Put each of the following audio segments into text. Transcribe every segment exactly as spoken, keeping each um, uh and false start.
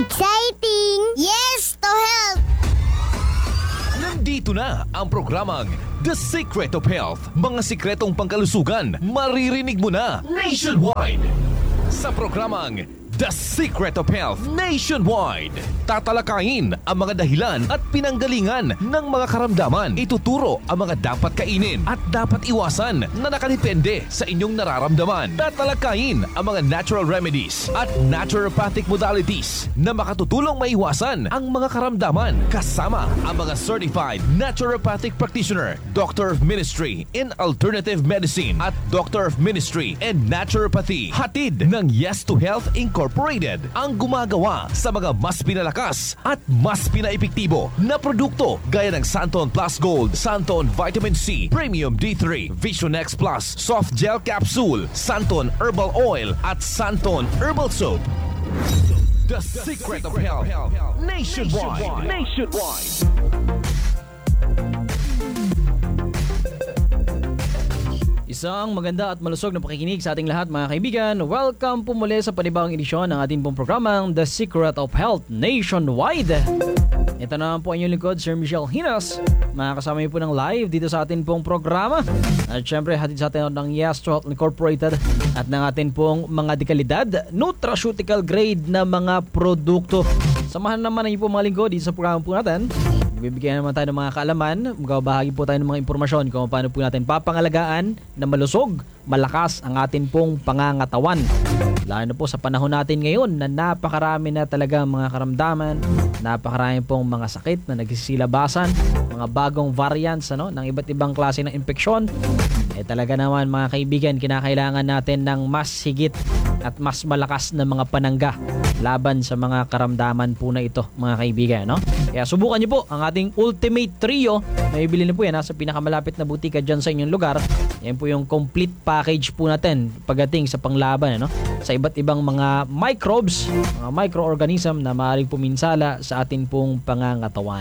Exciting! Yes, to help! Nandito na ang programang The Secret of Health. Mga sikretong pangkalusugan, maririnig mo na nationwide. Sa programang The Secret of Health Nationwide, tatalakayin ang mga dahilan at pinanggalingan ng mga karamdaman. Ituturo ang mga dapat kainin at dapat iwasan na nakadepende sa inyong nararamdaman. Tatalakayin ang mga natural remedies at naturopathic modalities na makatutulong maiwasan ang mga karamdaman. Kasama ang mga certified naturopathic practitioner, Doctor of Ministry in Alternative Medicine at Doctor of Ministry in Naturopathy. Hatid ng Yes to Health Incorporated. Ang gumagawa sa mga mas pinalakas at mas pinaepektibo na produkto gaya ng Santon Plus Gold, Santon Vitamin C, Premium D three, Vision X Plus, Soft Gel Capsule, Santon Herbal Oil at Santon Herbal Soap. The Secret of Health Nationwide. Nationwide. Isang maganda at malusog na pakikinig sa ating lahat mga kaibigan. Welcome po muli sa panibagong edisyon ng ating pong programang The Secret of Health Nationwide. Ito na po ang inyong lingkod, Sir Michelle Hinas. Makakasama niyo po ng live dito sa ating pong programa. At syempre, hatid sa atin ng Yes to Health Incorporated at ng ating pong mga dekalidad, nutraceutical grade na mga produkto. Samahan naman niyo po mga lingkod dito sa programa po natin. Bibigyan naman tayo ng mga kaalaman, magbabahagi po tayo ng mga impormasyon kung paano po natin papangalagaan na malusog, malakas ang atin pong pangangatawan. Lalo na po sa panahon natin ngayon na napakarami na talaga mga karamdaman, napakarami pong mga sakit na nagsisilabasan, mga bagong variants ano, ng iba't ibang klase ng infeksyon. Eh talaga naman mga kaibigan, kinakailangan natin ng mas higit at mas malakas na mga panangga laban sa mga karamdaman po na ito mga kaibigan. No? Kaya subukan niyo po ang ating Ultimate Trio. Nabibili na po yan ha, sa pinakamalapit na butika dyan sa inyong lugar. Yan po yung complete package po natin pagdating sa panglaban ano? Sa iba't ibang mga microbes, mga microorganism na maaaring puminsala sa atin pong pangangatawan.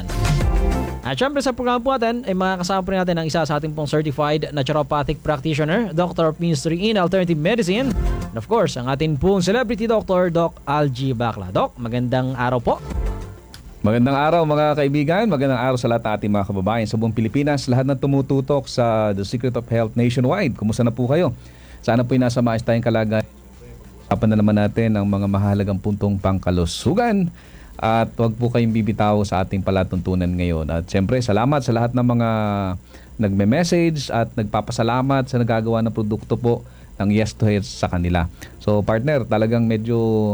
At syempre sa programa po natin ay makakasama po natin ang isa sa ating pong certified naturopathic practitioner, Doctor of Ministry in Alternative Medicine. And of course, ang ating pong celebrity doctor, Doc Algie Bacla. Doc, magandang araw po. Magandang araw mga kaibigan, magandang araw sa lahat ng ating mga kababayan sa buong Pilipinas, lahat ng tumututok sa The Secret of Health Nationwide. Kumusta na po kayo? Sana po'y nasa maayos tayong kalagayan. Pag-usapan na naman natin ang mga mahalagang puntong pangkalusugan. At huwag po kayong bibitaw sa ating palatuntunan ngayon. At siyempre, salamat sa lahat ng mga nagme-message at nagpapasalamat sa nagagawa ng produkto po ng Yes to Health sa kanila. So partner, talagang medyo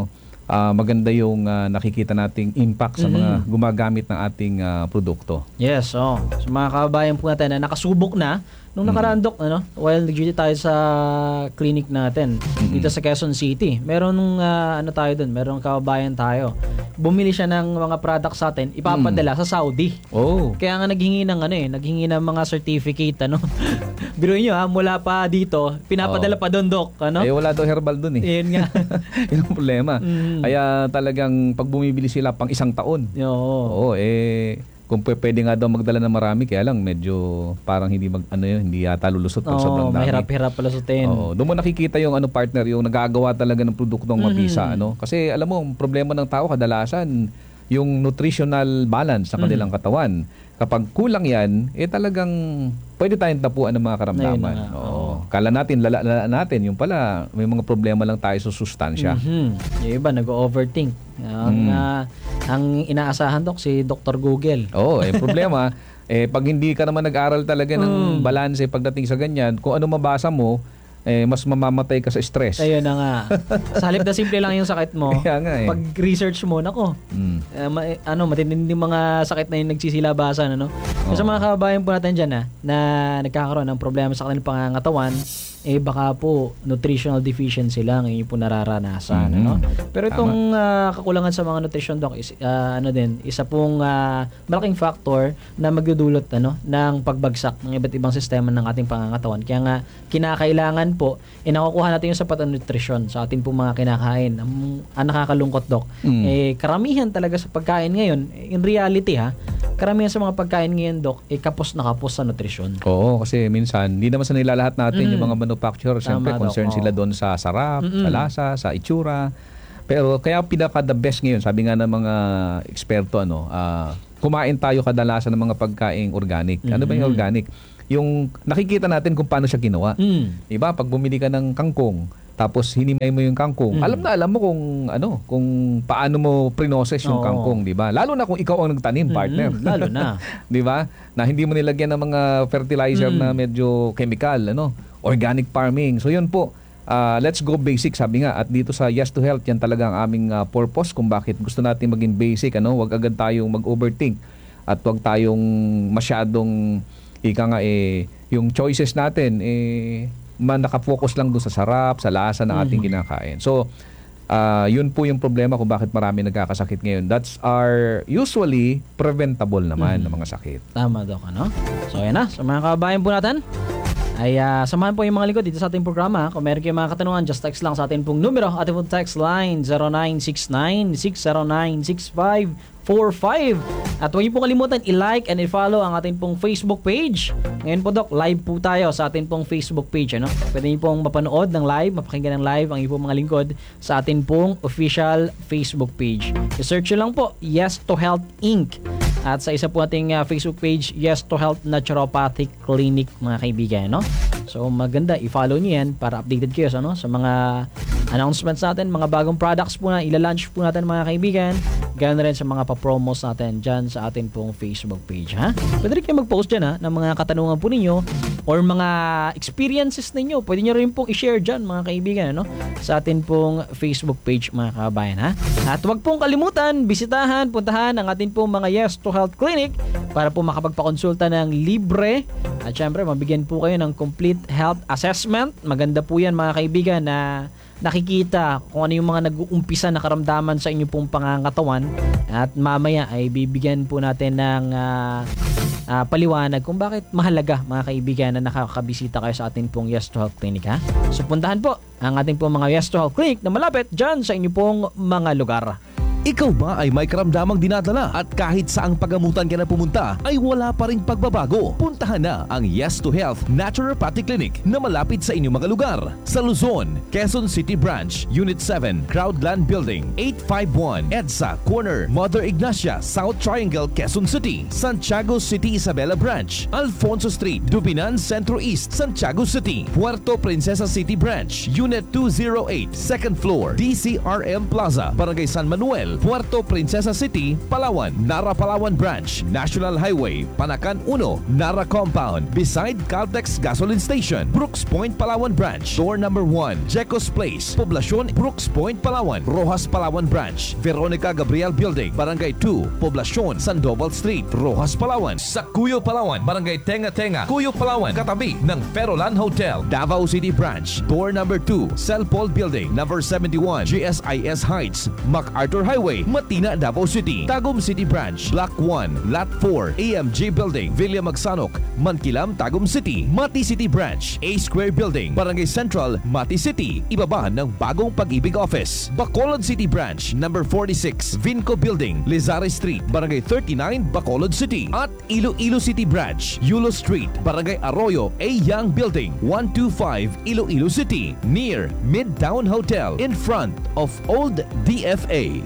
uh, maganda yung uh, nakikita nating impact sa mga mm-hmm. gumagamit ng ating uh, produkto. Yes, oh. So mga kababayan po natin na nakasubok na nung nakarandok, ano, while nag-duty tayo sa clinic natin mm-hmm. dito sa Quezon City. Meron nung uh, ano tayo doon, meron kababayan tayo. Bumili siya ng mga products sa atin, ipapadala mm. sa Saudi. Oh. Kaya nga naghingi ng ano eh, naghingi ng mga certificate ano. Biruin niyo ha, mula pa dito, pinapadala oh. pa doon, Doc, ano? Eh wala daw herbal doon eh. Yun nga. Yun ang problema. Mm. Kaya talagang pag bumibili sila pang isang taon. Oo. Oo, eh kung pwede nga daw magdala ng marami, kaya lang medyo parang hindi mag ano yun, hindi yata lulusot pag Oo, sobrang dami. mahirap-hirap palusutin. Oo, doon mo nakikita yung ano partner, yung nagagawa talaga ng produktong Mm-hmm. mabisa, ano? Kasi alam mo, ang problema ng tao kadalasan yung nutritional balance sa kanilang mm-hmm. katawan. Kapag kulang yan, eh talagang pwede tayong tapuan ng mga karamdaman. Na Oo. Oo. Kala natin, lala, lala natin, yung pala may mga problema lang tayo sa sustansya. Mm-hmm. Yung iba nag-overthink. Ang, mm. uh, ang inaasahan, Doc, si Doctor Google. Oo, eh problema, eh pag hindi ka naman nag-aral talaga ng mm. balanse pagdating sa ganyan, kung ano mabasa mo, eh mas mamamatay ka sa stress. Ayun na nga. Sa halip na simple lang yung sakit mo, kaya nga eh. pag research mo, nako, mm. uh, ma- ano, matinding mga sakit na yung nagsisilabasan, ano? Oh. Sa mga kababayan po natin dyan, ha, na nagkakaroon ng problema sa kanilang pangangatawan, eh baka po nutritional deficiency lang yung po nararanasan, mm-hmm. ano? Pero itong uh, kakulangan sa mga nutrition, Doc, is, uh, ano din, isa pong uh, malaking factor na magdudulot ano ng pagbagsak ng iba't ibang sistema ng ating pangangatawan. Kaya nga kinakailangan po eh nakukuha natin yung sapat na nutrisyon sa ating pong mga kinakain. Ang, ang nakakalungkot, Doc, mm. eh karamihan talaga sa pagkain ngayon, in reality ha, karamihan sa mga pagkain ngayon, Doc, eh kapos na kapos sa nutrisyon. Oo, kasi minsan hindi naman sa nilalahat natin mm. yung mga manufacturer, siyempre concerned sila doon sa sarap, mm-mm. sa lasa, sa itsura. Pero kaya pinaka the best ngayon, sabi nga ng mga eksperto, ano, ah, kumain tayo kadalasan ng mga pagkaing organic. Ano ba yung organic? Yung nakikita natin kung paano siya ginawa. Mm. Diba? Pag bumili ka ng kangkong, tapos hinimay mo yung kangkong, Mm. alam na alam mo kung ano, kung paano mo pre-process yung Oo. kangkong, 'di ba? Lalo na kung ikaw ang nagtanim, partner. Mm, lalo na. 'Di ba? Na hindi mo nilagyan ng mga fertilizer Mm. na medyo chemical, ano? Organic farming. So 'yun po. Ah, let's go basic, sabi nga. At dito sa Yes to Health, yan talaga ang aming ah, purpose kung bakit gusto natin maging basic, ano? Huwag agad tayong mag-overthink at huwag tayong masyadong ika nga eh yung choices natin eh man nakafocus lang doon sa sarap, sa lasa ng ating kinakain. So, ah, yun po yung problema kung bakit marami nagkakasakit ngayon. That's our usually preventable naman ng mga sakit. Tama, Doc, ano? So, ayan na. Sa mga kababayan po natin, ay uh, samahan po yung mga lingkod dito sa ating programa. Kung meron kayong mga katanungan, just text lang sa ating pong numero. Ating pong text line zero nine six nine, six zero nine, six five four five. At huwag niyo pong kalimutan i-like and i-follow ang ating pong Facebook page. Ngayon po, Doc, live po tayo sa ating pong Facebook page. Ano? Pwede niyo pong mapanood ng live, mapakinggan ng live ang inyong pong mga lingkod sa ating pong official Facebook page. I-search nyo lang po, Yes to Health Incorporated. At sa isa po ating uh, Facebook page, Yes to Health Naturopathic Clinic, mga kaibigan, no? So maganda, i-follow niyo yan para updated kayo sa, no? sa mga announcements natin, mga bagong products po na ila-launch po natin, mga kaibigan. Ganoon rin sa mga pa-promos natin dyan sa ating pong Facebook page, ha? Pwede rin kayo mag-post dyan, ha, ng mga katanungan po ninyo or mga experiences ninyo. Pwede nyo rin pong i-share dyan, mga kaibigan, ano? Sa ating pong Facebook page, mga kabayan, ha? At huwag pong kalimutan, bisitahan, puntahan ang ating pong mga Yes to Health Clinic para po makapagpakonsulta ng libre. At syempre, mabigyan po kayo ng complete health assessment. Maganda po yan, mga kaibigan, na nakikita kung ano yung mga nag-uumpisa na karamdaman sa inyo pong pangangatawan. At mamaya ay bibigyan po natin ng uh, uh, paliwanag kung bakit mahalaga, mga kaibigan, na nakakabisita kayo sa ating pong Yes to Health Clinic, ha? So puntahan po ang ating pong mga Yes to Health Clinic na malapit dyan sa inyo pong mga lugar. Ikaw ba ay may karamdamang dinadala at kahit saang pagamutan ka na pumunta ay wala pa ring pagbabago? Puntahan na ang Yes to Health Naturopathic Clinic na malapit sa inyong mga lugar. Sa Luzon, Quezon City Branch, Unit seven, Crowdland Building, eight five one, EDSA Corner, Mother Ignacia, South Triangle, Quezon City. Santiago City Isabela Branch, Alfonso Street, Dubinan Centro East, Santiago City. Puerto Princesa City Branch, Unit two oh eight, second floor, D C R M Plaza, Barangay San Manuel, Puerto Princesa City, Palawan. Nara Palawan Branch, National Highway, Panacan one, Nara Compound, beside Caltex Gasoline Station. Brooks Point Palawan Branch, door number one, Jecos Place, Poblacion, Brooks Point Palawan. Rojas Palawan Branch, Veronica Gabriel Building, Barangay two, Poblacion, Sandoval Street, Rojas Palawan. Sa Cuyo Palawan, Barangay Tenga Tenga, Cuyo Palawan, katabi ng Ferolan Hotel. Davao City Branch, door number two, Celpol Building, number seventy-one, G S I S Heights, MacArthur Highway, Matina, Davao City. Tagum City Branch, Block one, Lot four, A M G Building, Villa Magsanok, Mankilam, Tagum City. Mati City Branch, A Square Building, Barangay Central, Mati City, ibaba ng Bagong Pag-ibig Office. Bacolod City Branch, number forty-six, Vinco Building, Lizare Street, Barangay thirty-nine, Bacolod City. At Iloilo City Branch, Yulo Street, Barangay Arroyo, A Young Building, one twenty-five, Iloilo City, near Midtown Hotel, in front of Old D F A.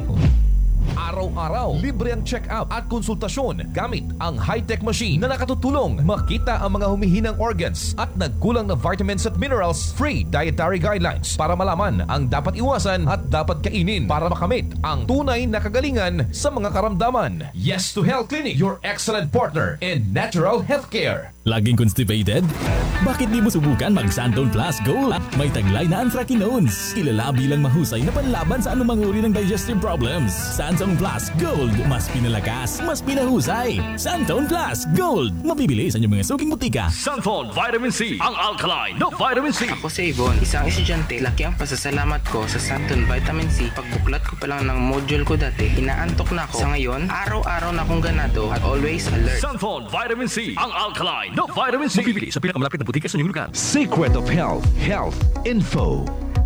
Araw-araw, libre ang check-up at konsultasyon gamit ang high-tech machine na nakatutulong makita ang mga humihinang organs at nagkulang na vitamins at minerals. Free dietary guidelines para malaman ang dapat iwasan at dapat kainin para makamit ang tunay na kagalingan sa mga karamdaman. Yes to Health Clinic, your excellent partner in natural healthcare. Laging constipated? Bakit di mo subukan mag-Santon Plus Gold? May taglay na anthracinones. Kilala bilang mahusay na panlaban sa anumang uri ng digestive problems. Santon Plus Gold. Mas pinalakas, mas pinahusay. Santon Plus Gold. Mabibili sa inyong mga suking butika. Santon Vitamin C, ang alkaline na vitamin C. Ako si Yvonne, isang estudyante. Laki ang pasasalamat ko sa Santon Vitamin C. Pagbuklat ko pa lang ng module ko dati, inaantok na ako. Sa ngayon, araw-araw na akong ganado at always alert. Santon Vitamin C, ang alkaline na vitamin C. Mabibili sa pinakamalapit na butika sa inyong lugar. Secret of Health, Health Info.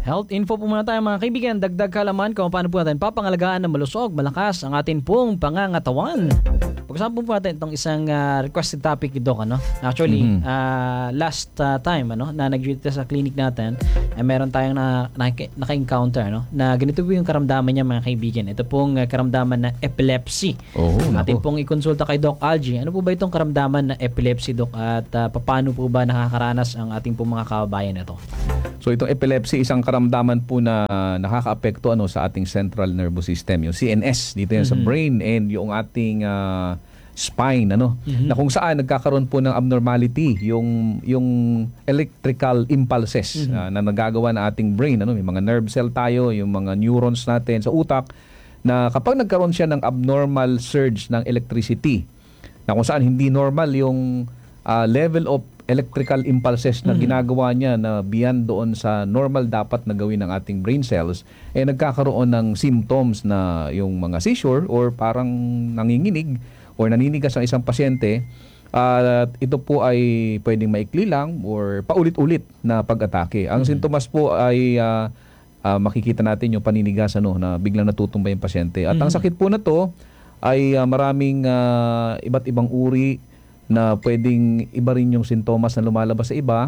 Health info po muna tayo mga kaibigan. Dagdag kalaman kung paano po natin papangalagaan na malusog, malakas ang atin pong pangangatawan. Pag-usapan po natin itong isang uh, requested topic ni Doc. Ano? Actually, mm-hmm. uh, last uh, time ano, na nag-duty sa clinic natin, ay meron tayong na, na, naka-encounter ano, na ganito po yung karamdaman niya mga kaibigan. Ito pong uh, karamdaman na epilepsy. Oh, atin pong ikonsulta kay Doc Algie. Ano po ba itong karamdaman na epilepsy, Doc? At uh, paano po ba nakakaranas ang ating pong mga kababayan na ito? So itong epilepsy, isang karamdaman po na nakakaapekto ano sa ating central nervous system, yung C N S dito yan mm-hmm. sa brain and yung ating uh, spine ano, mm-hmm. na kung saan nagkakaroon po ng abnormality yung yung electrical impulses mm-hmm. uh, na nagagawa ng ating brain ano, may mga nerve cell tayo, yung mga neurons natin sa utak na kapag nagkaroon siya ng abnormal surge ng electricity na kung saan hindi normal yung uh, level of electrical impulses na ginagawa niya na beyond doon sa normal dapat na gawin ng ating brain cells, eh nagkakaroon ng symptoms na yung mga seizure or parang nanginginig or naninigas ang isang pasyente. At uh, ito po ay pwedeng maikli lang or paulit-ulit na pag-atake. Ang mm-hmm. sintomas po ay uh, uh, makikita natin yung paninigas ano, na biglang natutumbay yung pasyente. At mm-hmm. ang sakit po na to ay uh, maraming uh, iba't ibang uri na pwedeng iba rin yung sintomas na lumalabas sa iba.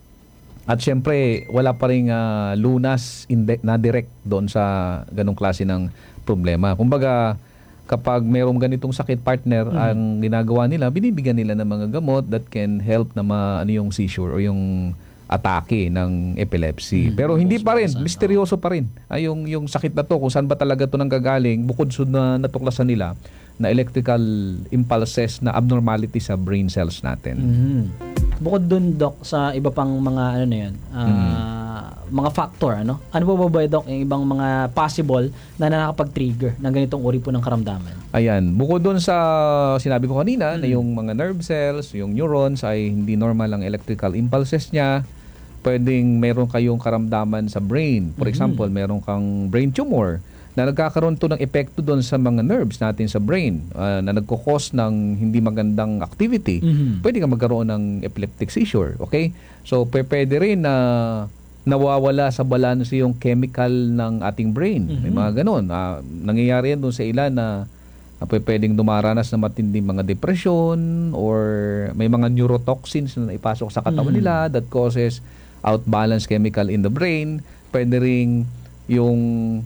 At syempre, wala pa rin uh, lunas inde- na direct doon sa ganong klase ng problema. Kumbaga, kapag mayroong ganitong sakit partner, mm-hmm. ang ginagawa nila, binibigyan nila ng mga gamot that can help na ma, ano yung seizure o yung atake ng epilepsy. Mm-hmm. Pero hindi pa rin, misteryoso pa rin. Ay, yung, yung sakit na to, kung saan ba talaga to nanggagaling, bukod sa na natuklasan nila, na electrical impulses na abnormality sa brain cells natin. Mm-hmm. Bukod dun, Doc, sa iba pang mga ano na yun, uh, mm-hmm. mga factor, ano? Ano po ba ba, Doc, yung ibang mga possible na nakakapag-trigger ng ganitong uri po ng karamdaman? Ayan, bukod dun sa sinabi ko kanina, mm-hmm. na yung mga nerve cells, yung neurons ay hindi normal ang electrical impulses niya, pwedeng meron kayong karamdaman sa brain. For mm-hmm. example, meron kang brain tumor na nagkakaroon to ng epekto doon sa mga nerves natin sa brain uh, na nagkukos ng hindi magandang activity, mm-hmm. pwede ka magkaroon ng epileptic seizure. Okay? So, pwede rin na nawawala sa balance yung chemical ng ating brain. Mm-hmm. May mga ganun. Uh, nangyayari yan doon sa ilan na uh, pwedeng dumaranas na matinding mga depression or may mga neurotoxins na ipasok sa katawan mm-hmm. nila that causes outbalance chemical in the brain. Pwede rin yung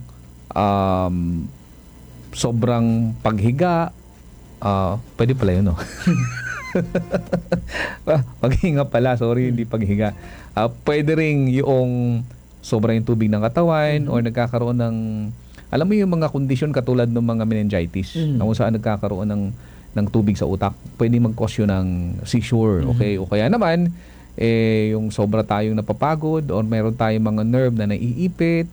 Um, sobrang paghiga, uh, pwede pala yun, no? Paghinga pala, sorry, hindi paghiga. Uh, pwede rin yung sobrang yung tubig ng katawan mm-hmm. or nagkakaroon ng, alam mo yung mga kondisyon katulad ng mga meningitis, mm-hmm. na kung saan nagkakaroon ng, ng tubig sa utak, pwede mag-cause yun ng seizure, mm-hmm. okay? O kaya naman, eh, yung sobra tayong napapagod or meron tayong mga nerve na naiipit,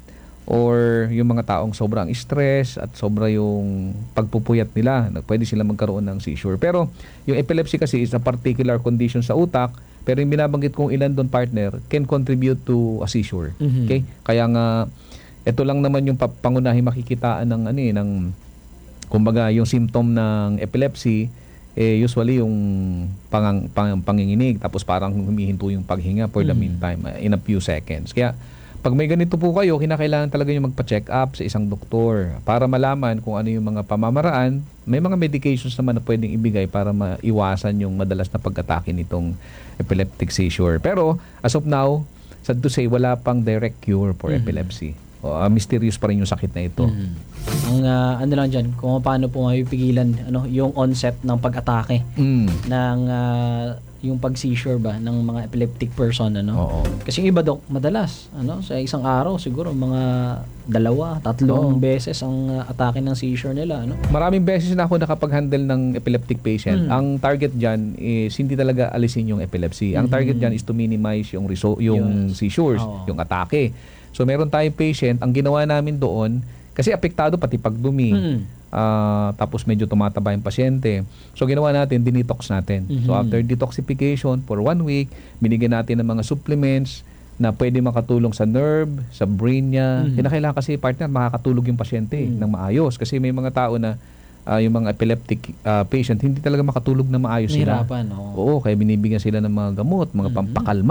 or yung mga taong sobrang stress at sobra yung pagpupuyat nila, pwede sila magkaroon ng seizure. Pero yung epilepsy kasi is a particular condition sa utak, pero yung binabanggit kong ilan doon partner can contribute to a seizure. Mm-hmm. Okay? Kaya nga ito lang naman yung pangunahing makikitaan ng ano eh, ng kumbaga yung symptom ng epilepsy eh usually yung pangang, pang, panginginig tapos parang humihinto yung paghinga for the mm-hmm. meantime uh, in a few seconds. Kaya pag may ganito po kayo, kinakailangan talaga yung magpa-check up sa isang doktor para malaman kung ano yung mga pamamaraan. May mga medications naman na pwedeng ibigay para maiwasan yung madalas na pag-atake nitong epileptic seizure. Pero as of now, sad to say, wala pang direct cure for mm-hmm. epilepsy. O, uh, mysterious pa rin yung sakit na ito. Mm-hmm. Ang uh, ano lang dyan, kung paano po mapipigilan ano, yung onset ng pag-atake mm. ng uh, yung pag-seizure ba ng mga epileptic person, ano? Oo. Kasi yung iba, Dok, madalas, ano, sa isang araw siguro mga dalawa, tatlong Oo. beses ang uh, atake ng seizure nila, ano? Maraming beses na ako nakapag-handle ng epileptic patient. Mm. Ang target diyan is hindi talaga alisin yung epilepsy. Ang mm-hmm. target diyan is to minimize yung reso- yung yes. seizures, Oo. yung atake. So meron tayong patient, ang ginawa namin doon kasi apektado pati pagdumi. Mm. Uh, tapos medyo tumataba yung pasyente. So ginawa natin, dinetox natin. Mm-hmm. So after detoxification for one week, binigyan natin ng mga supplements na pwede makatulong sa nerve, sa brain niya. Mm-hmm. Kinakailangan kasi partner, makakatulog yung pasyente mm-hmm. ng maayos. Kasi may mga tao na uh, yung mga epileptic uh, patient, hindi talaga makatulog na maayos sila. Nahirapan, oh. Oo, kaya binibigyan sila ng mga gamot, mga mm-hmm. pampakalma.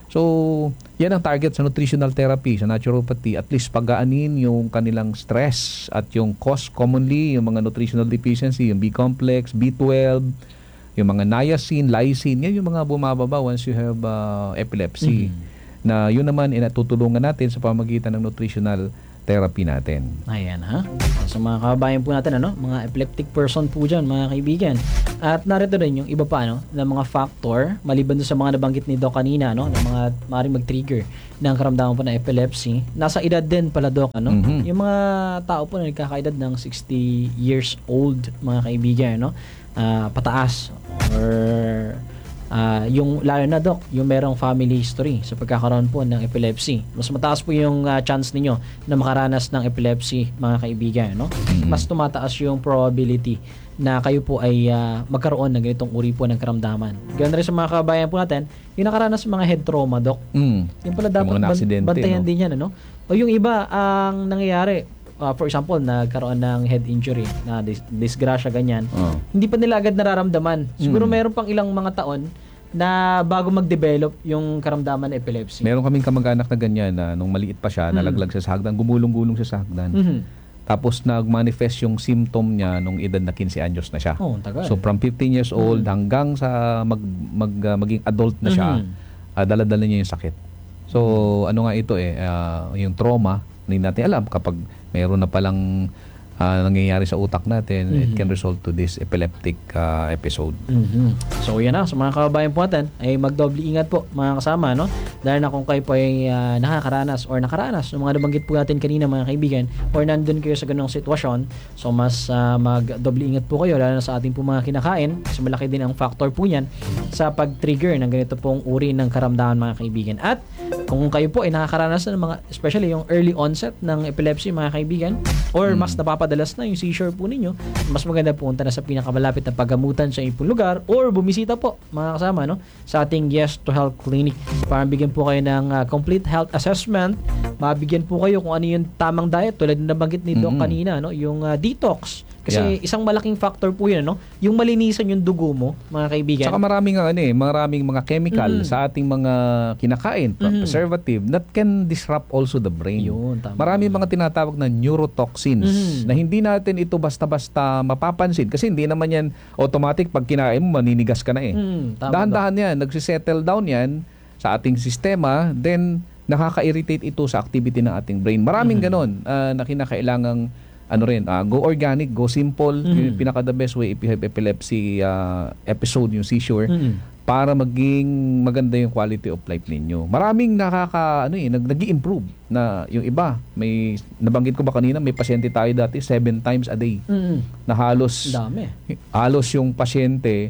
So, yan ang target sa nutritional therapy, sa naturopathy. At least pagaanin yung kanilang stress at yung cause commonly, yung mga nutritional deficiency, yung B-complex, B twelve, yung mga niacin, lysine, yan yung mga bumababa once you have uh, epilepsy. Mhm. Na yun naman, inatutulungan natin sa pamagitan ng nutritional therapy natin. Ayan ha. Sa mga kababayan po natin, ano, mga epileptic person po dyan, mga kaibigan. At narito rin yung iba pa, ano, na mga factor, maliban doon sa mga nabanggit ni Doc kanina, ano, na mga maaaring mag-trigger ng karamdaman po ng epilepsy. Nasa edad din pala, Doc, ano? Mhm. Yung mga tao po na nagkakaedad ng sixty years old, mga kaibigan, no? Ah, pataas or Ah, yung lalo na, Doc, yung merong family history sa pagkakaroon po ng epilepsy. Mas mataas po yung uh, chance ninyo na makaranas ng epilepsy, mga kaibigan, no? Mm-hmm. Mas tumataas yung probability na kayo po ay uh, magkaroon ng ganitong uri po ng karamdaman. Ganun rin sa mga kababayan po natin, yung nakaranas ng mga head trauma, Doc. Mm. Yung pala dapat mga ban- aksidente, bantayan no? din yan, ano? O yung iba, ang nangyayari, uh, for example, nagkaroon ng head injury, na dis- disgrasya, ganyan. Oh. Hindi pa nila agad nararamdaman. Siguro Mm. meron pang ilang mga taon na bago mag-develop yung karamdaman ng epilepsy. Meron kaming kamag-anak na ganyan na nung maliit pa siya, Mm. nalaglag siya sa hagdan, gumulong-gulong siya sa hagdan. Mhm. Tapos nag-manifest yung symptom niya nung edad na fifteen anyos na siya. Oh, tagal. So from fifteen years old hanggang sa mag, mag uh, maging adult na siya, Mhm. uh, dala-dala niya yung sakit. So ano nga ito eh, uh, yung trauma, hindi natin alam kapag mayroon na palang uh, nangyayari sa utak natin, it Mhm. can result to this epileptic uh, episode. Mhm. So yan na, sa mga kababayan po natin ay magdoble ingat po, mga kasama, no? Dahil na kung kayo po ay uh, nakakaranas or nakaranas ng mga nabanggit po natin kanina, mga kaibigan, or nandun kayo sa ganung sitwasyon, so mas uh, magdoble ingat po kayo, lalo na sa ating po mga kinakain, kasi malaki din ang factor po yan sa pag-trigger ng ganito pong uri ng karamdaman, mga kaibigan. At kung kayo po ay nakakaranas ng mga, especially yung early onset ng epilepsy, mga kaibigan, or mas napapadalas na yung seizure po ninyo, mas maganda punta na sa pinakamalapit na paggamutan sa inyong lugar or bumisita po, mga kasama, no, sa ating Yes to Health Clinic para bigyan po kayo ng uh, complete health assessment, mabigyan po kayo kung ano yung tamang diet tulad na nabanggit ni Doc Mm-hmm. kanina, no, yung uh, detox. Kasi Yeah. isang malaking factor po yun, no, yung malinisan yung dugo mo, mga kaibigan. Saka maraming ano eh, maraming mga chemical Mhm. sa ating mga kinakain, Mhm. preservative, that can disrupt also the brain. Yun, tama. Maraming mga tinatawag na neurotoxins Mhm. na hindi natin ito basta-basta mapapansin kasi hindi naman yan automatic pag kinain mo maninigas ka na eh. Mm, tama, Dahan-dahan yan, nagsisettle down yan sa ating sistema, then nakaka-irritate ito sa activity ng ating brain. Maraming Mhm. ganon uh, na kinakailangang ano rin, ah, go organic, go simple. Mhm. Yun yung pinaka the best way if you have epilepsy ah, episode, yung seizure, Mhm. para maging maganda yung quality of life ninyo. Maraming nakaka ano eh, nag nag-i-improve na yung iba. May nabanggit ko ba kanina, may pasyente tayo dati seven times a day Mhm. na halos Dami. halos yung pasyente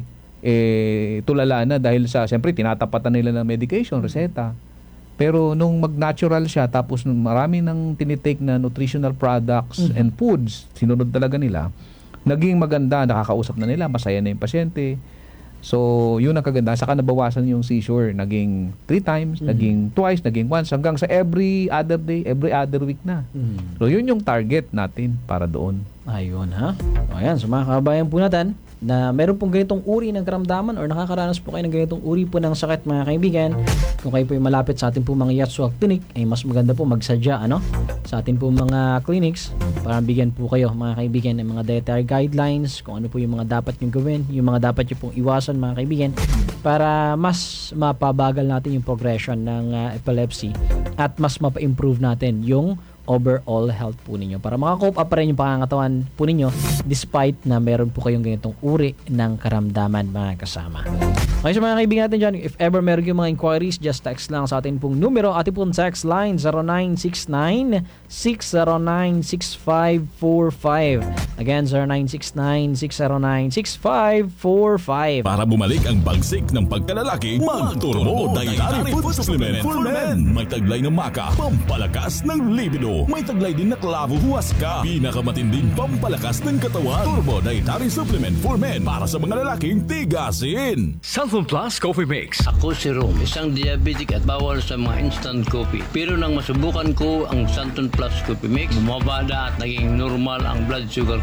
eh tulala na dahil sa siyempre tinatapatan nila ng medication, reseta. Pero nung mag-natural siya, tapos nung marami nang tinitake na nutritional products Mhm. and foods, sinunod talaga nila, naging maganda, nakakausap na nila, masaya na yung pasyente. So, yun ang kaganda. Saka nabawasan yung seizure. Naging three times, Mhm. naging twice, naging once, hanggang sa every other day, every other week na. Mhm. So, yun yung target natin para doon. Ayun ha. O ayan, sa mga kababayan po natin na meron pong ganitong uri ng karamdaman or nakakaranas po kayo ng ganitong uri po ng sakit, mga kaibigan, kung kayo po ay malapit sa ating po mga Yatsuak Clinic, ay mas maganda po magsadya, ano, sa ating po mga clinics para bigyan po kayo, mga kaibigan, ng mga dietary guidelines, kung ano po yung mga dapat nyo gawin, yung mga dapat nyo pong iwasan, mga kaibigan, para mas mapabagal natin yung progression ng uh, epilepsy at mas mapa-improve natin yung overall health po ninyo para makakope up pa rin yung pangangatawan po ninyo despite na meron po kayong ganitong uri ng karamdaman, mga kasama. Okay, so mga kaibigan natin dyan, if ever meron yung mga inquiries, just text lang sa atin pong numero, ating pong text line zero nine six nine, six zero nine, six five four five. Again, zero nine six nine, six zero nine, six five four five. Para bumalik ang bagsik ng pagkalalaki, mag-Turbo Dietary Food Supplement for Men. May taglay ng maka, pampalakas ng libido. May taglay din na klavo huwaska, pinakamatinding pampalakas ng katawan. Turbo Dietary Supplement for Men para sa mga lalaking tigasin. Santon Plus Coffee Mix. Ako si Rom, isang diabetic at bawal sa mga instant coffee. Pero nang masubukan ko ang Santon Plus Coffee Mix, bumaba na at naging normal ang blood sugar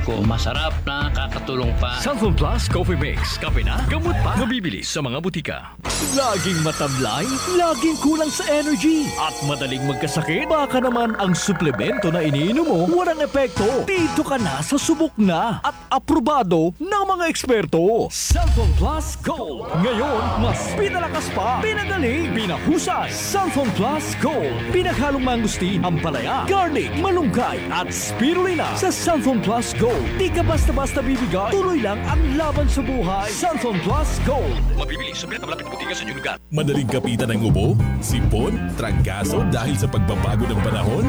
ko. Masarap na, kakatulong pa. Santon Plus Coffee Mix. Kape na, gamot pa. Mabibili sa mga butika. Laging matamlay, laging kulang sa energy, at madaling magkasakit. Baka naman ang suplemento na iniinom mo walang epekto. Dito ka na sa subok na at aprobado ng mga eksperto. Santon Plus Gold. Ngayon, mas pinalakas pa, pinagaling, pinahusay. Santon Plus Gold. Pinaghalong mangustin, ampalaya, garlic, malunggay at spirulina sa Santon Plus Gold. Di ka basta-basta bibigay, tuloy lang ang laban sa buhay. Santon Plus Gold. Mabibili sa pinakamalapit na butika sa inyong lugar. Madaling kapitan ng ubo, sipon, trangkaso dahil sa pagbabago ng panahon?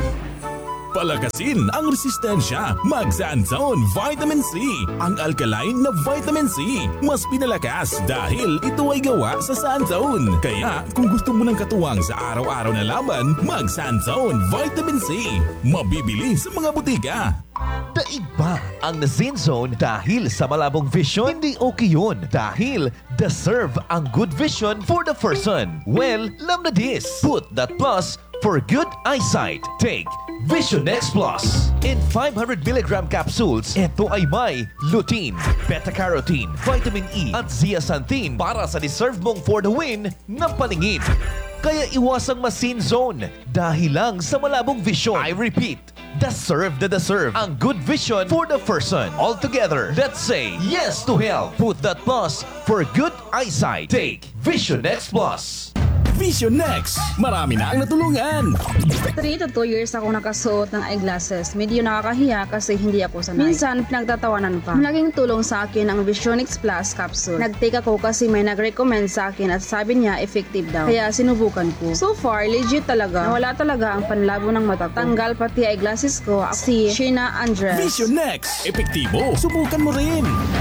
Palakasin ang resistensya. Mag-Sanzone Vitamin C. Ang alkaline na vitamin C. Mas pinalakas dahil ito ay gawa sa Sanzone. Kaya kung gusto mo ng katuwang sa araw-araw na laban, mag-Sanzone Vitamin C. Mabibili sa mga butika. Daig ba ang Zinzone dahil sa malabong vision? Hindi okay yun dahil deserve ang good vision for the person. Well, lam na this. Put that plus for good eyesight. Take Vision X Plus. In five hundred milligram capsules, ito ay may lutein, beta-carotene, vitamin E at zeaxanthin para sa deserve mong for the win na paningin. Kaya iwasang masin zone dahil lang sa malabong vision. I repeat, deserve the deserve ang good vision for the person. All together, let's say yes to health. Put that plus for good eyesight. Take Vision X Plus. Vision Next. Marami na ang natulungan. three to two years ako nakasuot ng eyeglasses. Medyo nakakahiya kasi hindi ako sanay. Minsan, pinagtatawanan pa. Malaking tulong sa akin ang Vision X Plus capsule. Nag-take ako kasi may nag-recommend sa akin at sabi niya effective daw. Kaya sinubukan ko. So far, legit talaga. Nawala talaga ang panlabo ng mata ko. Tanggal pati eyeglasses ko. Si Sheena Andres. Vision Next. Epektibo. Subukan mo rin.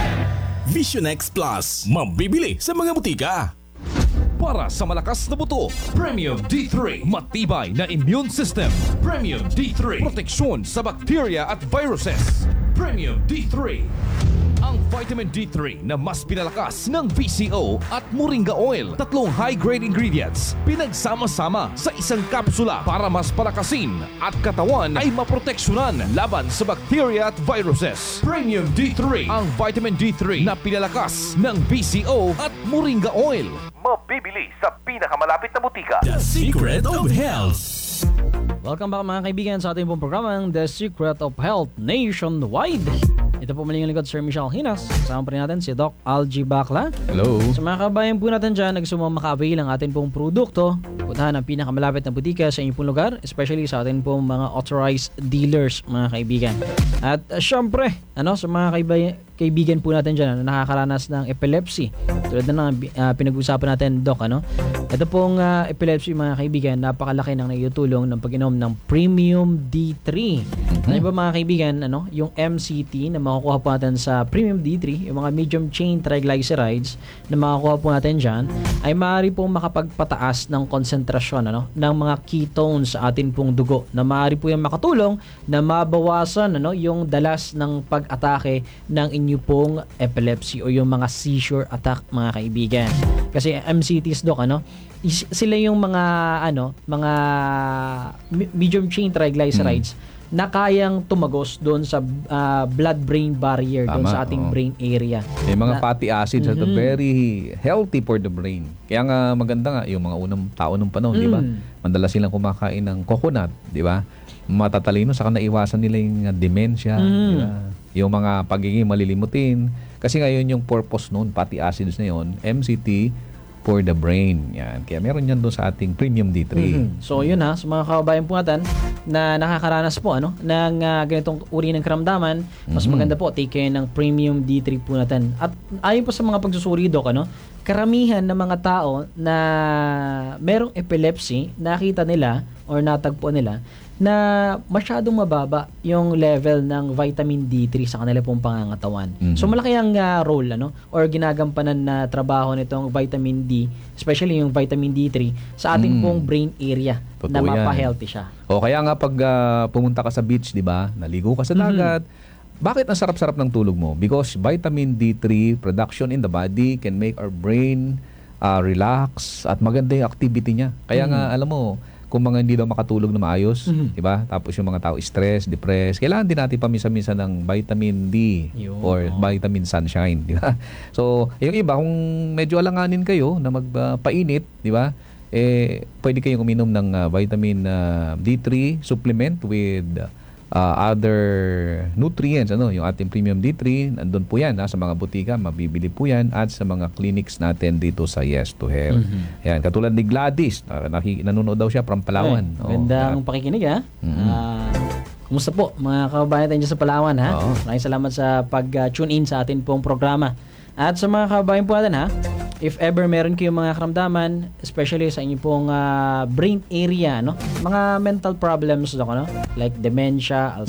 Vision X Plus. Mabibili sa mga butika. Para sa malakas na buto, Premium D three. Matibay na immune system, Premium D three. Proteksyon sa bacteria at viruses, Premium D three. Ang vitamin D three na mas pinalakas ng V C O at Moringa Oil. Tatlong high-grade ingredients pinagsama-sama sa isang kapsula para mas palakasin at katawan ay maproteksyonan laban sa bacteria at viruses. Premium D three. Ang vitamin D three na pinalakas ng V C O at Moringa Oil. Mabibili sa pinakamalapit na butika. The Secret of Health. Welcome back mga kaibigan sa ating pong programang The Secret of Health Nationwide. Ito po muli yung lingkod, Sir Michelle Hinas. Kasama pa rin natin si Doc Algie Bacla. Hello. Sa mga kabayan po natin dyan, nagsumang maka-avail ang ating pong produkto. Puntahan ang pinakamalapit na butika sa inyong pong lugar, especially sa ating pong mga authorized dealers, mga kaibigan. At uh, syempre, ano, sa mga kaibigan, kaibigan po natin dyan na nakakaranas ng epilepsy. Tulad na ng uh, pinag-usapan natin, Doc, ano? Ito pong uh, epilepsy, mga kaibigan, napakalaki ng naitutulong ng pag-inom ng Premium D three. Mm-hmm. Ano ba mga kaibigan, ano? Yung M C T na makukuha po natin sa Premium D three, yung mga medium chain triglycerides na makukuha po natin dyan, ay maaari pong makapagpataas ng konsentrasyon, ano? Ng mga ketones sa atin pong dugo, na maaari po yung makatulong na mabawasan, ano? Yung dalas ng pag-atake ng inyo pong epilepsy o yung mga seizure attack, mga kaibigan. Kasi M C Ts, Doc, ano, is, sila yung mga ano, mga medium chain triglycerides mm. na kayang tumagos doon sa uh, blood-brain barrier, doon sa ating oh. brain area. May mga na, fatty acids mm-hmm. that are very healthy for the brain. Kaya nga maganda nga yung mga unang tao nung panahon, mm. di ba? Madalas silang kumakain ng coconut, di ba? Matatalino, saka naiwasan nila yung dementia, mm. di ba? Yung mga pagiging malilimutin. Kasi ngayon yung purpose noon, fatty acids na yun, M C T for the brain. Yan. Kaya meron yan doon sa ating Premium D three. Mm-hmm. So yun ha, sa mga kababayan po natin na nakakaranas po ano, ng uh, ganitong uri ng karamdaman, mas mm-hmm. maganda po take care ng Premium D three po natin. At ayon po sa mga pagsusuri, Doc, ano, karamihan ng mga tao na merong epilepsy, nakita nila or natagpo nila na masyadong mababa yung level ng vitamin D three sa kanila pong pangangatawan. Mm-hmm. So malaki ang uh, role ano or ginagampanan na trabaho nitong vitamin D, especially yung vitamin D three sa ating mm-hmm. pong brain area. Totoo na mapa-healthy siya. O kaya nga pag uh, pumunta ka sa beach, 'di ba? Naligo ka sa dagat. Mm-hmm. Bakit ang sarap-sarap ng tulog mo? Because vitamin D three production in the body can make our brain uh, relax at maganda yung activity niya. Kaya mm-hmm. nga alam mo, kung mga hindi daw makatulog na maayos, Mhm. di ba? Tapos yung mga tao stress, depressed, kailangan din natin paminsan-minsan ng vitamin D Yun, or oo. vitamin sunshine, di ba? So, yung iba kung medyo alanganin kayo na magpainit, di ba? Eh pwede kayong uminom ng ah, vitamin ah, D three supplement with uh, other nutrients, ano, yung ating premium D three, nandun po yan ha, sa mga butika, mabibili po yan at sa mga clinics natin dito sa Yes to Health. Yan, katulad ni Gladys, uh, naki, nanonood daw siya from Palawan. Ay, magandang pakikinig ha. Ah, kumusta po mga kababayan tayo dyan sa Palawan ha? Oo. Maraming salamat sa pag-tune in sa atin pong programa. At sa mga kababayan po natin ha, if ever meron kayong mga karamdaman, especially sa inyong pong ah, brain area, no? Mga mental problems, no? Like dementia,